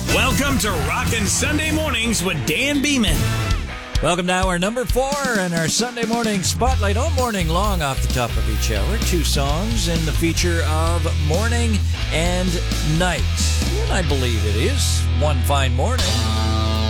Welcome to Rockin' Sunday Mornings with Dan Beeman. Welcome to hour number 4 and our Sunday morning spotlight all morning long off the top of each hour. 2 songs in the feature of Morning and Night. And I believe it is one fine morning.